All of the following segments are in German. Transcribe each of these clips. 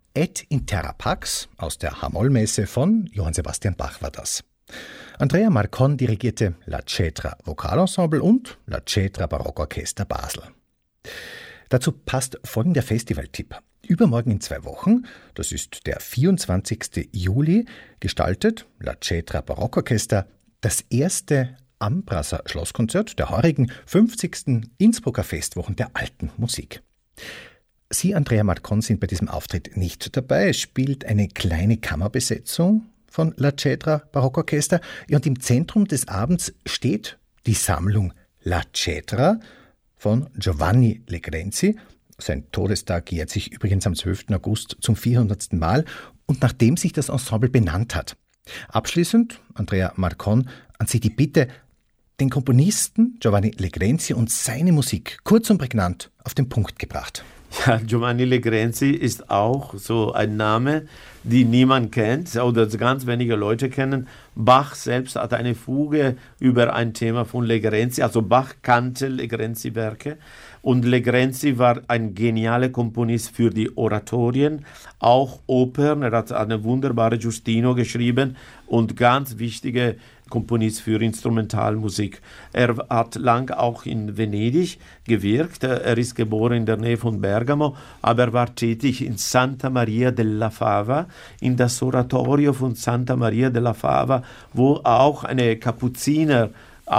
Et in terra pax aus der H-Moll-Messe von Johann Sebastian Bach war das. Andrea Marcon dirigierte La Cetra Vokalensemble und La Cetra Barockorchester Basel. Dazu passt folgender Festivaltipp. Übermorgen in 2 Wochen, das ist der 24. Juli, gestaltet La Cetra Barockorchester das erste Ambrasser Schlosskonzert der heurigen 50. Innsbrucker Festwochen der alten Musik. Sie, Andrea Marcon, sind bei diesem Auftritt nicht dabei. Es spielt eine kleine Kammerbesetzung von La Cetra Barockorchester. Ja, und im Zentrum des Abends steht die Sammlung La Cetra von Giovanni Legrenzi. Sein Todestag jährt sich übrigens am 12. August zum 400. Mal und nachdem sich das Ensemble benannt hat. Abschließend, Andrea Marcon, an Sie die Bitte, den Komponisten Giovanni Legrenzi und seine Musik kurz und prägnant auf den Punkt gebracht. Ja, Giovanni Legrenzi ist auch so ein Name, den niemand kennt oder ganz wenige Leute kennen. Bach selbst hat eine Fuge über ein Thema von Legrenzi, also Bach kannte Legrenzi-Werke und Legrenzi war ein genialer Komponist für die Oratorien, auch Opern. Er hat eine wunderbare Giustino geschrieben und ganz wichtige Komponist für Instrumentalmusik. Er hat lang auch in Venedig gewirkt. Er ist geboren in der Nähe von Bergamo, aber er war tätig in Santa Maria della Fava, in das Oratorio von Santa Maria della Fava, wo auch ein Kapuziner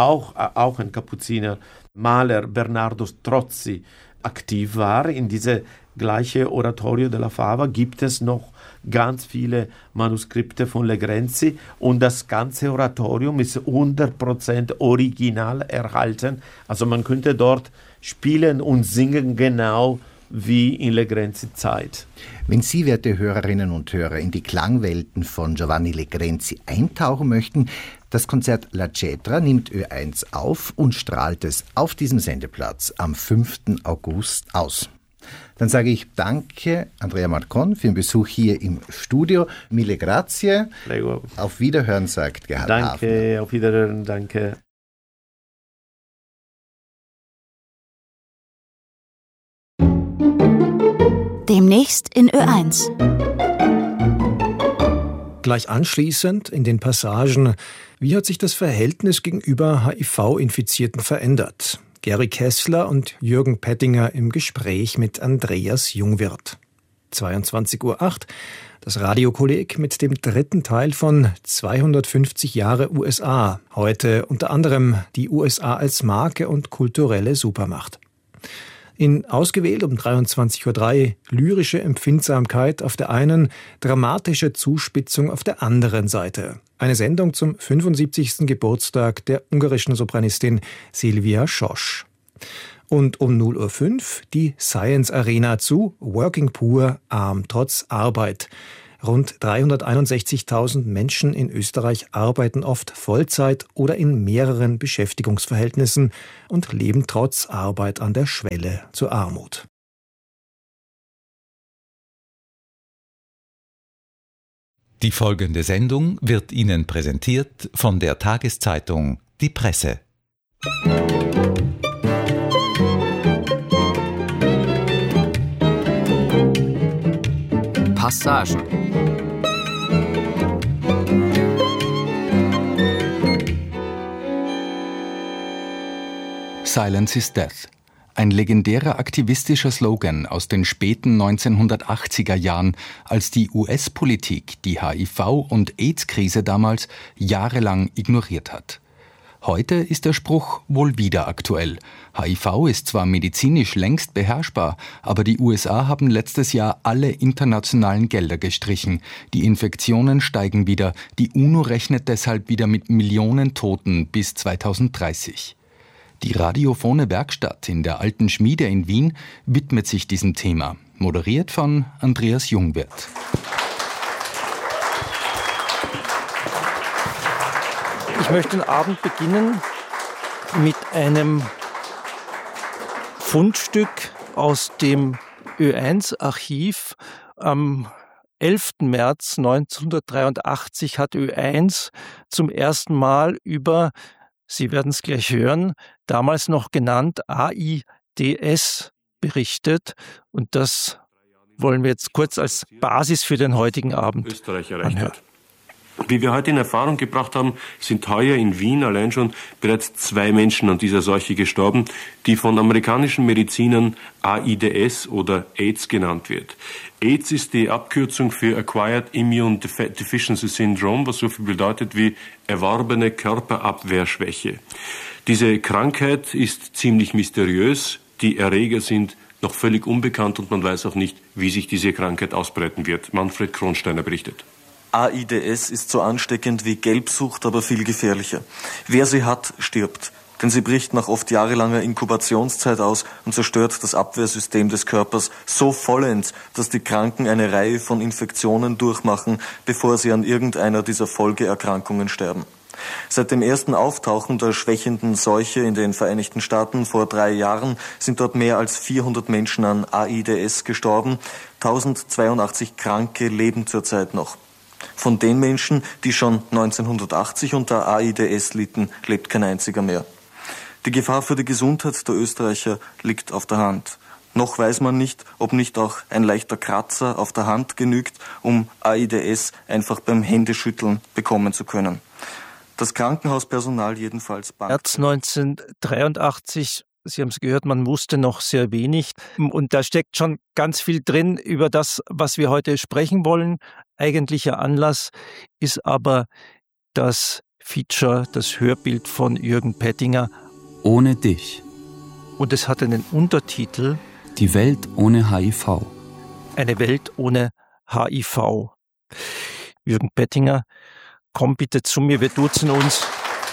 Maler Bernardo Strozzi aktiv war. In diese gleiche Oratorio della Fava gibt es noch ganz viele Manuskripte von Legrenzi und das ganze Oratorium ist 100% original erhalten. Also man könnte dort spielen und singen genau wie in Legrenzi Zeit. Wenn Sie, werte Hörerinnen und Hörer, in die Klangwelten von Giovanni Legrenzi eintauchen möchten, das Konzert La Cetra nimmt Ö1 auf und strahlt es auf diesem Sendeplatz am 5. August aus. Dann sage ich danke, Andrea Marcon, für den Besuch hier im Studio. Mille grazie. Prego. Auf Wiederhören, sagt Gerhard Danke, Hafner. auf Wiederhören, danke. Demnächst in Ö1. Gleich anschließend in den Passagen, wie hat sich das Verhältnis gegenüber HIV-Infizierten verändert? Gary Kessler und Jürgen Pettinger im Gespräch mit Andreas Jungwirth. 22:08 Uhr, das Radiokolleg mit dem 3. Teil von 250 Jahre USA. Heute unter anderem die USA als Marke und kulturelle Supermacht. In ausgewählt um 23:03 Uhr lyrische Empfindsamkeit auf der einen, dramatische Zuspitzung auf der anderen Seite. Eine Sendung zum 75. Geburtstag der ungarischen Sopranistin Silvia Sosch. Und um 0:05 Uhr die Science Arena zu Working Poor, arm trotz Arbeit. Rund 361.000 Menschen in Österreich arbeiten oft Vollzeit oder in mehreren Beschäftigungsverhältnissen und leben trotz Arbeit an der Schwelle zur Armut. Die folgende Sendung wird Ihnen präsentiert von der Tageszeitung Die Presse. Passagen. Silence is Death. Ein legendärer aktivistischer Slogan aus den späten 1980er Jahren, als die US-Politik die HIV- und AIDS-Krise damals jahrelang ignoriert hat. Heute ist der Spruch wohl wieder aktuell. HIV ist zwar medizinisch längst beherrschbar, aber die USA haben letztes Jahr alle internationalen Gelder gestrichen. Die Infektionen steigen wieder. Die UNO rechnet deshalb wieder mit Millionen Toten bis 2030. Die radiophone Werkstatt in der Alten Schmiede in Wien widmet sich diesem Thema. Moderiert von Andreas Jungwirth. Ich möchte den Abend beginnen mit einem Fundstück aus dem Ö1-Archiv. Am 11. März 1983 hat Ö1 zum ersten Mal über, Sie werden es gleich hören, damals noch genannt AIDS berichtet. Und das wollen wir jetzt kurz als Basis für den heutigen Abend Österreich erreicht hat. Wie wir heute in Erfahrung gebracht haben, sind heuer in Wien allein schon bereits 2 Menschen an dieser Seuche gestorben, die von amerikanischen Medizinern AIDS oder AIDS genannt wird. AIDS ist die Abkürzung für Acquired Immune Deficiency Syndrome, was so viel bedeutet wie erworbene Körperabwehrschwäche. Diese Krankheit ist ziemlich mysteriös, die Erreger sind noch völlig unbekannt und man weiß auch nicht, wie sich diese Krankheit ausbreiten wird. Manfred Kronsteiner berichtet. AIDS ist so ansteckend wie Gelbsucht, aber viel gefährlicher. Wer sie hat, stirbt. Denn sie bricht nach oft jahrelanger Inkubationszeit aus und zerstört das Abwehrsystem des Körpers so vollends, dass die Kranken eine Reihe von Infektionen durchmachen, bevor sie an irgendeiner dieser Folgeerkrankungen sterben. Seit dem ersten Auftauchen der schwächenden Seuche in den Vereinigten Staaten vor 3 Jahren sind dort mehr als 400 Menschen an AIDS gestorben. 1082 Kranke leben zurzeit noch. Von den Menschen, die schon 1980 unter AIDS litten, lebt kein einziger mehr. Die Gefahr für die Gesundheit der Österreicher liegt auf der Hand. Noch weiß man nicht, ob nicht auch ein leichter Kratzer auf der Hand genügt, um AIDS einfach beim Händeschütteln bekommen zu können. Das Krankenhauspersonal jedenfalls bangt. März 1983, Sie haben es gehört, man wusste noch sehr wenig. Und da steckt schon ganz viel drin über das, was wir heute sprechen wollen. Eigentlicher Anlass ist aber das Feature, das Hörbild von Jürgen Pettinger. Ohne dich. Und es hat einen Untertitel. Die Welt ohne HIV. Eine Welt ohne HIV. Jürgen Pettinger, komm bitte zu mir, wir duzen uns.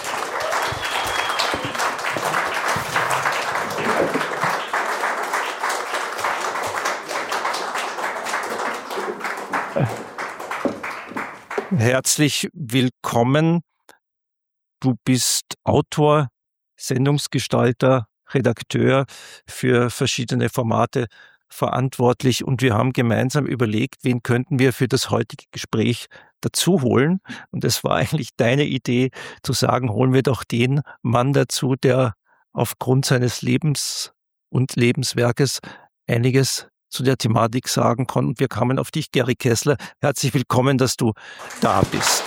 Herzlich willkommen. Du bist Autor, Sendungsgestalter, Redakteur für verschiedene Formate verantwortlich und wir haben gemeinsam überlegt, wen könnten wir für das heutige Gespräch dazu holen. Und es war eigentlich deine Idee zu sagen, holen wir doch den Mann dazu, der aufgrund seines Lebens und Lebenswerkes einiges zu der Thematik sagen kann. Und wir kamen auf dich, Gary Kessler. Herzlich willkommen, dass du da bist.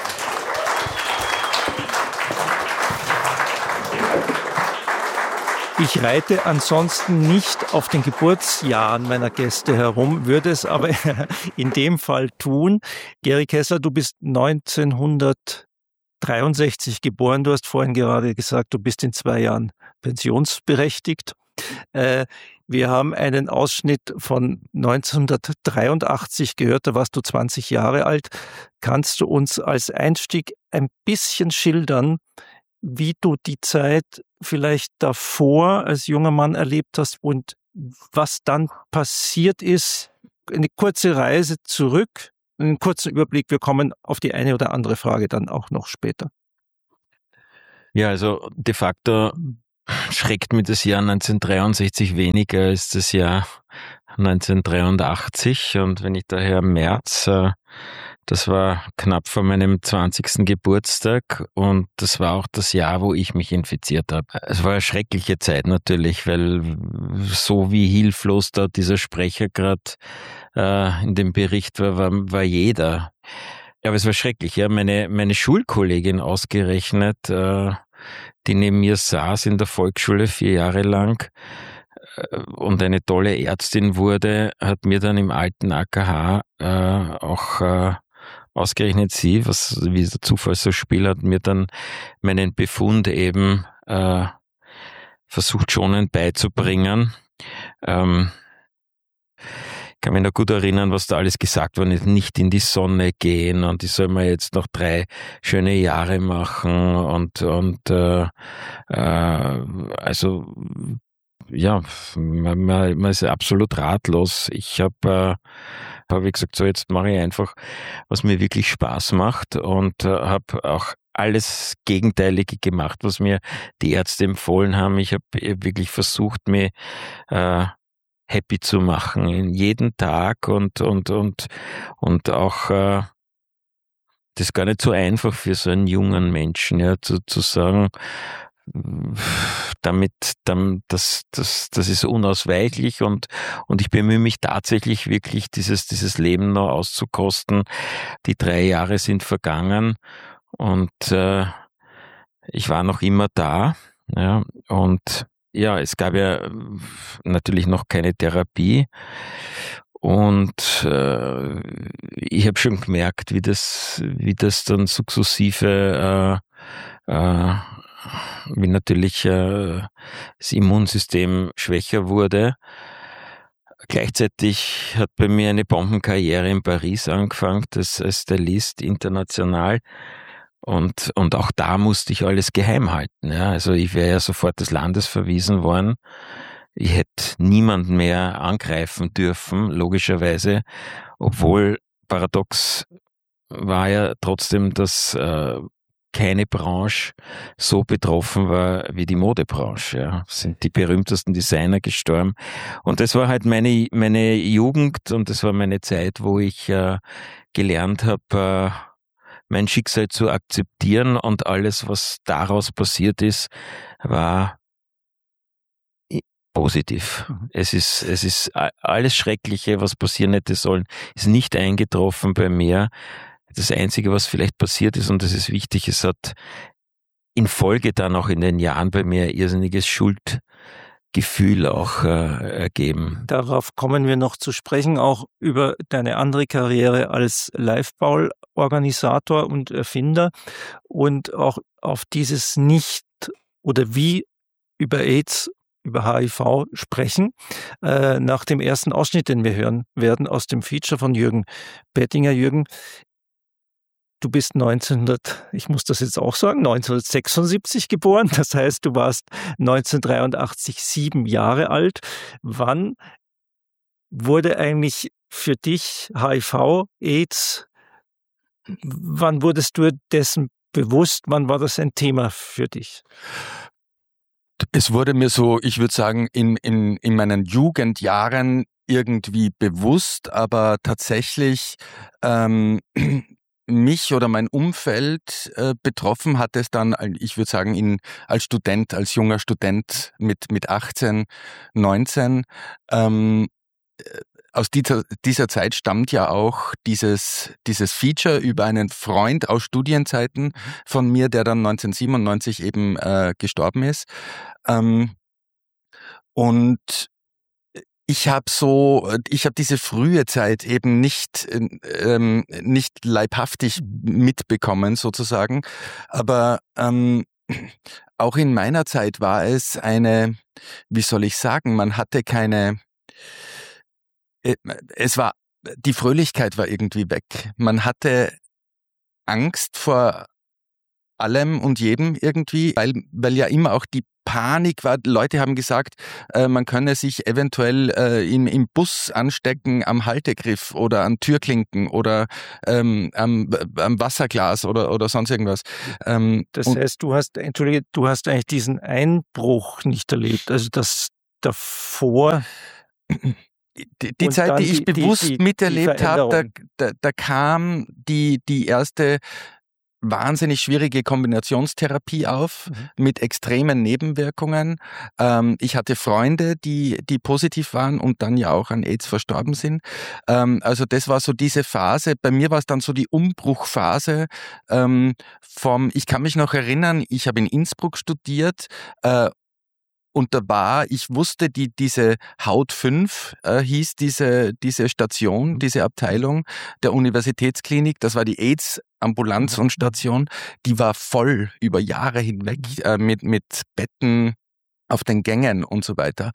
Ich reite ansonsten nicht auf den Geburtsjahren meiner Gäste herum, würde es aber in dem Fall tun. Gary Kessler, du bist 1963 geboren. Du hast vorhin gerade gesagt, du bist in 2 Jahren pensionsberechtigt. Wir haben einen Ausschnitt von 1983 gehört, da warst du 20 Jahre alt. Kannst du uns als Einstieg ein bisschen schildern, wie du die Zeit vielleicht davor als junger Mann erlebt hast und was dann passiert ist? Eine kurze Reise zurück, einen kurzen Überblick. Wir kommen auf die eine oder andere Frage dann auch noch später. Ja, also de facto schreckt mir das Jahr 1963 weniger als das Jahr 1983. Und wenn ich daher im März, das war knapp vor meinem 20. Geburtstag und das war auch das Jahr, wo ich mich infiziert habe. Es war eine schreckliche Zeit natürlich, weil so wie hilflos da dieser Sprecher gerade in dem Bericht war jeder. Ja, aber es war schrecklich. Ja, meine Schulkollegin ausgerechnet, die neben mir saß in der Volksschule 4 Jahre lang und eine tolle Ärztin wurde, hat mir dann im alten AKH auch ausgerechnet sie, wie der Zufall so spielt, hat mir dann meinen Befund eben versucht schonend beizubringen. Ich kann mich noch gut erinnern, was da alles gesagt worden ist. Nicht in die Sonne gehen und ich soll mir jetzt noch 3 schöne Jahre machen und also ja, man ist absolut ratlos. Ich habe gesagt, so jetzt mache ich einfach, was mir wirklich Spaß macht und habe auch alles Gegenteilige gemacht, was mir die Ärzte empfohlen haben. Ich habe wirklich versucht, mich happy zu machen in jeden Tag und auch das ist gar nicht so einfach für so einen jungen Menschen, ja, zu sagen, das ist unausweichlich und ich bemühe mich tatsächlich wirklich, dieses Leben noch auszukosten. Die 3 Jahre sind vergangen und ich war noch immer da, ja, und ja, es gab ja natürlich noch keine Therapie und ich habe schon gemerkt, wie das dann sukzessive wie natürlich das Immunsystem schwächer wurde. Gleichzeitig hat bei mir eine Bombenkarriere in Paris angefangen, als Stylist international. Und auch da musste ich alles geheim halten. Ja. Also ich wäre ja sofort des Landes verwiesen worden. Ich hätte niemanden mehr angreifen dürfen, logischerweise. Obwohl paradox war ja trotzdem, dass keine Branche so betroffen war wie die Modebranche. Ja. Es sind die berühmtesten Designer gestorben. Und das war halt meine Jugend und das war meine Zeit, wo ich gelernt habe, mein Schicksal zu akzeptieren und alles, was daraus passiert ist, war positiv. Es ist alles Schreckliche, was passieren hätte sollen, ist nicht eingetroffen bei mir. Das Einzige, was vielleicht passiert ist, und das ist wichtig, es hat in Folge dann auch in den Jahren bei mir irrsinniges Schuldgefühl auch ergeben. Darauf kommen wir noch zu sprechen, auch über deine andere Karriere als Live-Ball-Organisator und Erfinder und auch auf dieses Nicht oder wie über AIDS, über HIV sprechen, nach dem ersten Ausschnitt, den wir hören werden aus dem Feature von Jürgen Pettinger. Jürgen, du bist 1976 geboren, das heißt, du warst 1983 7 Jahre alt. Wann wurde eigentlich für dich HIV, AIDS, wann wurdest du dessen bewusst, wann war das ein Thema für dich? Es wurde mir so, ich würde sagen, in meinen Jugendjahren irgendwie bewusst, aber tatsächlich mich oder mein Umfeld betroffen hat es dann, ich würde sagen, als junger Student mit 18, 19. Aus dieser Zeit stammt ja auch dieses Feature über einen Freund aus Studienzeiten von mir, der dann 1997 eben gestorben ist. Und ich habe diese frühe Zeit eben nicht leibhaftig mitbekommen sozusagen, aber auch in meiner Zeit war es wie soll ich sagen, man hatte die Fröhlichkeit war irgendwie weg. Man hatte Angst vor allem und jedem irgendwie, weil ja immer auch die Panik war. Leute haben gesagt, man könne sich eventuell im Bus anstecken am Haltegriff oder an Türklinken oder am Wasserglas oder sonst irgendwas. Das heißt, du hast eigentlich diesen Einbruch nicht erlebt, also das davor. Die Zeit, die ich bewusst miterlebt habe, da kam die erste wahnsinnig schwierige Kombinationstherapie auf mit extremen Nebenwirkungen. Ich hatte Freunde, die positiv waren und dann ja auch an AIDS verstorben sind. Also das war so diese Phase. Bei mir war es dann so die Umbruchphase ich kann mich noch erinnern, ich habe in Innsbruck studiert, und ich wusste, diese Haut 5 hieß diese Station, diese Abteilung der Universitätsklinik, das war die AIDS-Ambulanz und Station, die war voll über Jahre hinweg mit Betten auf den Gängen und so weiter.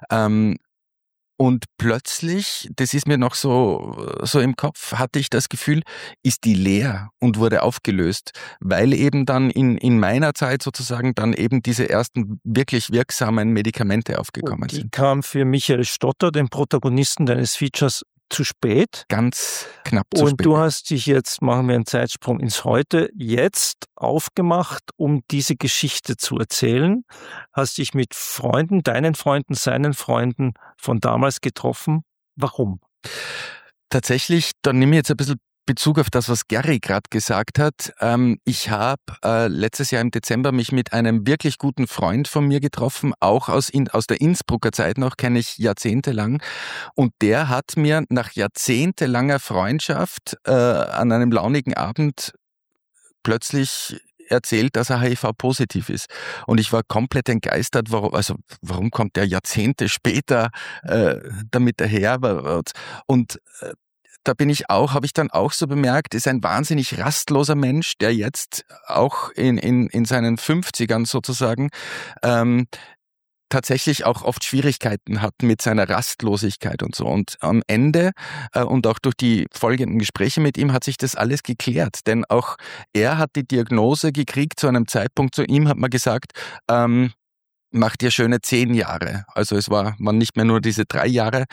Und plötzlich, das ist mir noch so im Kopf, hatte ich das Gefühl, ist die leer und wurde aufgelöst, weil eben dann in meiner Zeit sozusagen dann eben diese ersten wirklich wirksamen Medikamente aufgekommen sind. Die kam für Michael Stotter, den Protagonisten deines Features, zu spät. Ganz knapp zu spät. Und du hast dich jetzt, machen wir einen Zeitsprung ins Heute, jetzt aufgemacht, um diese Geschichte zu erzählen. Hast dich mit Freunden, deinen Freunden, seinen Freunden von damals getroffen. Warum? Tatsächlich, da nehme ich jetzt ein bisschen Bezug auf das, was Gary gerade gesagt hat. Ich habe letztes Jahr im Dezember mich mit einem wirklich guten Freund von mir getroffen, auch aus der Innsbrucker Zeit noch, kenne ich jahrzehntelang. Und der hat mir nach jahrzehntelanger Freundschaft an einem launigen Abend plötzlich erzählt, dass er HIV-positiv ist. Und ich war komplett entgeistert, warum kommt der Jahrzehnte später damit daher? Und da habe ich dann auch so bemerkt, ist ein wahnsinnig rastloser Mensch, der jetzt auch in seinen 50ern sozusagen tatsächlich auch oft Schwierigkeiten hat mit seiner Rastlosigkeit und so. Und am Ende und auch durch die folgenden Gespräche mit ihm hat sich das alles geklärt. Denn auch er hat die Diagnose gekriegt zu einem Zeitpunkt, zu ihm hat man gesagt, mach dir schöne 10 Jahre. Also es waren nicht mehr nur diese 3 Jahre.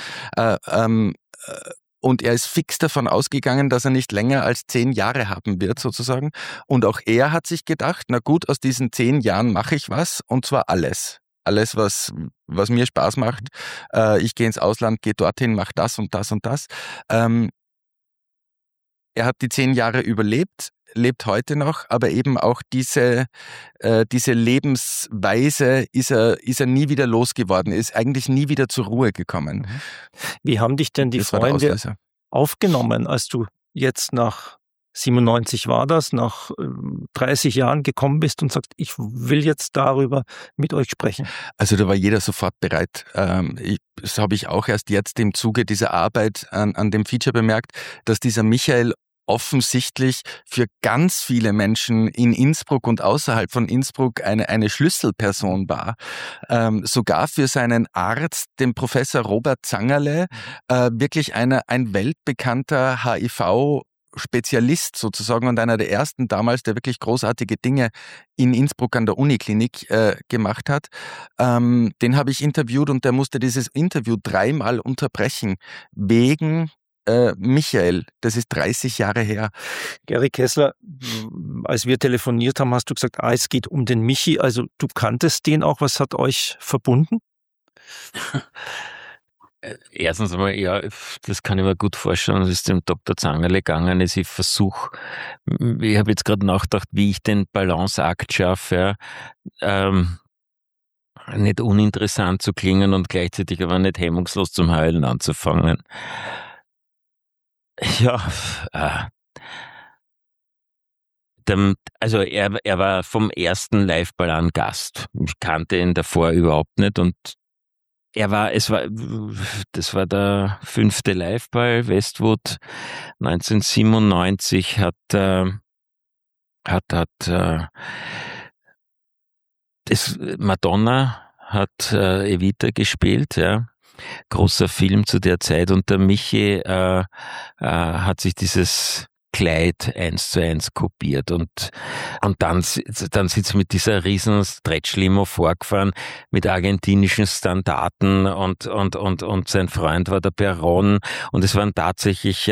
Und er ist fix davon ausgegangen, dass er nicht länger als 10 Jahre haben wird, sozusagen. Und auch er hat sich gedacht, na gut, aus diesen 10 Jahren mache ich was, und zwar alles. Alles, was mir Spaß macht. Ich gehe ins Ausland, gehe dorthin, mache das und das und das. Er hat die 10 Jahre überlebt, lebt heute noch, aber eben auch diese Lebensweise ist er nie wieder losgeworden, ist eigentlich nie wieder zur Ruhe gekommen. Wie haben dich denn die Freunde aufgenommen, als du jetzt nach 97 war das, nach 30 Jahren gekommen bist und sagst, ich will jetzt darüber mit euch sprechen? Also da war jeder sofort bereit. Das habe ich auch erst jetzt im Zuge dieser Arbeit an dem Feature bemerkt, dass dieser Michael offensichtlich für ganz viele Menschen in Innsbruck und außerhalb von Innsbruck eine Schlüsselperson war. Sogar für seinen Arzt, den Professor Robert Zangerle, wirklich ein weltbekannter HIV-Spezialist sozusagen und einer der ersten damals, der wirklich großartige Dinge in Innsbruck an der Uniklinik gemacht hat. Den habe ich interviewt und der musste dieses Interview 3-mal unterbrechen wegen Michael. Das ist 30 Jahre her. Gary Kessler, als wir telefoniert haben, hast du gesagt, es geht um den Michi. Also du kanntest den auch. Was hat euch verbunden? Erstens einmal, ja, das kann ich mir gut vorstellen, dass es dem Dr. Zangerle gegangen ist. Ich habe jetzt gerade nachgedacht, wie ich den Balanceakt schaffe, nicht uninteressant zu klingen und gleichzeitig aber nicht hemmungslos zum Heulen anzufangen. Ja, also er war vom ersten Liveball an Gast. Ich kannte ihn davor überhaupt nicht und das war der 5. Liveball Westwood 1997 Madonna hat Evita gespielt, ja. Großer Film zu der Zeit und der Michi hat sich dieses Kleid 1:1 kopiert und dann sind mit dieser riesen Stretch-Limo vorgefahren mit argentinischen Standarten und sein Freund war der Perron und es waren tatsächlich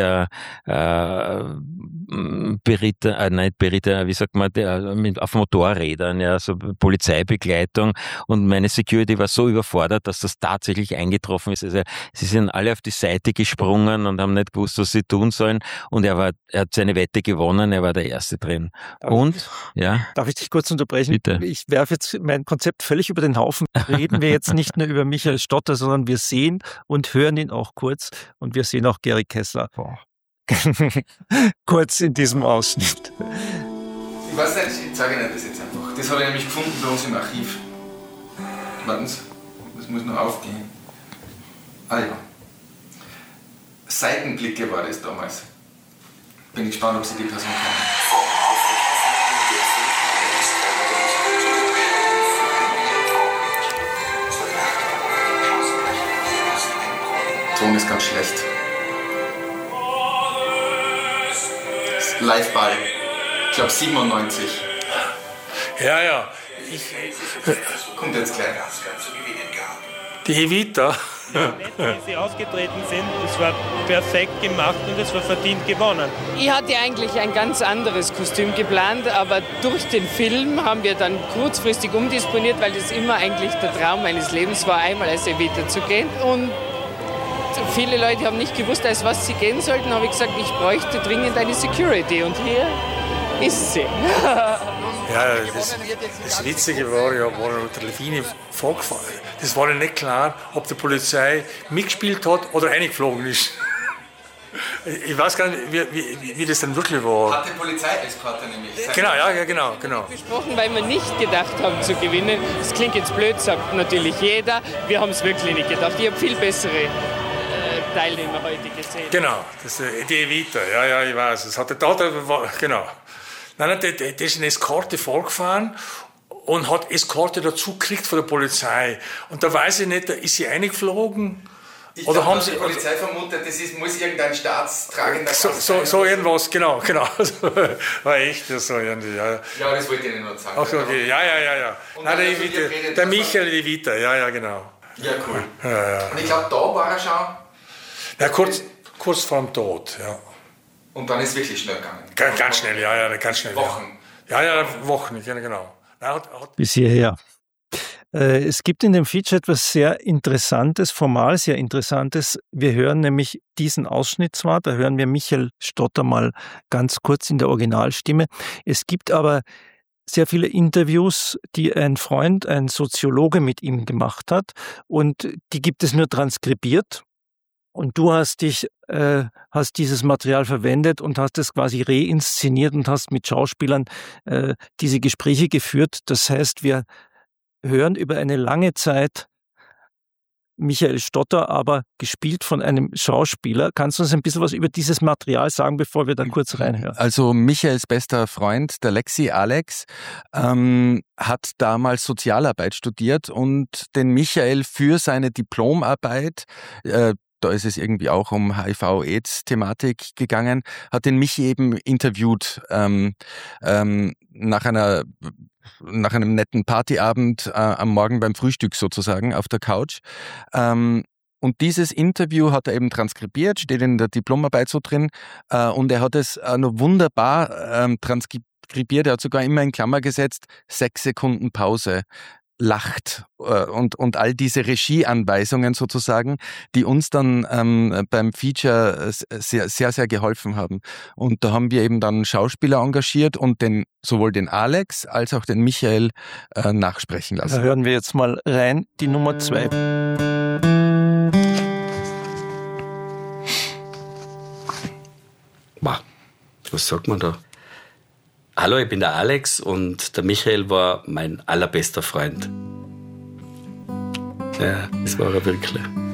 wie sagt man, auf Motorrädern, ja, so Polizeibegleitung und meine Security war so überfordert, dass das tatsächlich eingetroffen ist. Also sie sind alle auf die Seite gesprungen und haben nicht gewusst, was sie tun sollen und er hat seine Wette gewonnen, er war der Erste drin. Darf ich dich kurz unterbrechen? Bitte. Ich werfe jetzt mein Konzept völlig über den Haufen. Reden wir jetzt nicht nur über Michael Stotter, sondern wir sehen und hören ihn auch kurz und wir sehen auch Gary Kessler. Kurz in diesem Ausschnitt. Ich weiß nicht, ich zeige Ihnen das jetzt einfach. Das habe ich nämlich gefunden bei uns im Archiv. Warten Sie, das muss noch aufgehen. Ah ja. Seitenblicke war das damals. Bin ich gespannt, ob Sie die Person kennen. Ton ist ganz schlecht. Liveball. Ich glaube 97. Ja. Kommt jetzt gleich. Die Evita. Wie sie ausgetreten sind, das war perfekt gemacht und es war verdient gewonnen. Ich hatte eigentlich ein ganz anderes Kostüm geplant, aber durch den Film haben wir dann kurzfristig umdisponiert, weil das immer eigentlich der Traum meines Lebens war, einmal als Evita zu gehen. Und viele Leute haben nicht gewusst, als was sie gehen sollten. Habe ich gesagt, ich bräuchte dringend eine Security. Und hier ist sie. Ja, das Witzige war ja, wo der Levine vorgefahren ist. Das war ja nicht klar, ob die Polizei mitgespielt hat oder eingeflogen ist. Ich weiß gar nicht, wie das dann wirklich war. Hat die Polizeieskorte nämlich. Genau, ja, genau. Gesprochen, weil wir nicht gedacht haben zu gewinnen. Das klingt jetzt blöd, sagt natürlich jeder. Wir haben es wirklich nicht gedacht. Ich habe viel bessere Teilnehmer heute gesehen. Genau, die Evita, ja, ich weiß. Das hat genau. Nein, der ist eine Eskorte vorgefahren und hat Eskorte dazu gekriegt von der Polizei. Und da weiß ich nicht, da ist sie eingeflogen. Oder haben Sie die Polizei vermutet, muss irgendein staatstragender Gast sein? So irgendwas, genau. War echt so irgendwie, ja. Ja, das wollte ich Ihnen nur sagen. Ach, okay, ja. Nein, der Michael Evita, ja, genau. Ja, cool. Ja. Und ich glaube, da war er schon... Ja, kurz vor dem Tod, ja. Und dann ist es wirklich schnell gegangen? Ganz schnell, ja, ganz schnell. Wochen? Ja, Wochen, genau. Bis hierher. Es gibt in dem Feature etwas sehr Interessantes, formal sehr Interessantes. Wir hören nämlich diesen Ausschnitt zwar, da hören wir Michael Stotter mal ganz kurz in der Originalstimme. Es gibt aber sehr viele Interviews, die ein Freund, ein Soziologe mit ihm gemacht hat, und die gibt es nur transkribiert. Und du hast dieses Material verwendet und hast es quasi reinszeniert und hast mit Schauspielern diese Gespräche geführt. Das heißt, wir hören über eine lange Zeit Michael Stotter, aber gespielt von einem Schauspieler. Kannst du uns ein bisschen was über dieses Material sagen, bevor wir da kurz reinhören? Also Michaels bester Freund, der Alex, hat damals Sozialarbeit studiert und den Michael für seine Diplomarbeit, da ist es irgendwie auch um HIV-AIDS-Thematik gegangen, hat den Michi eben interviewt nach einem netten Partyabend am Morgen beim Frühstück sozusagen auf der Couch. Und dieses Interview hat er eben transkribiert, steht in der Diplomarbeit so drin. Und er hat es noch wunderbar transkribiert. Er hat sogar immer in Klammer gesetzt, 6 Sekunden Pause. Lacht und all diese Regieanweisungen sozusagen, die uns dann beim Feature sehr, sehr, sehr geholfen haben. Und da haben wir eben dann Schauspieler engagiert und sowohl den Alex als auch den Michael nachsprechen lassen. Da hören wir jetzt mal rein, die Nummer 2. Was sagt man da? Hallo, ich bin der Alex und der Michael war mein allerbester Freund. Ja, das war er wirklich.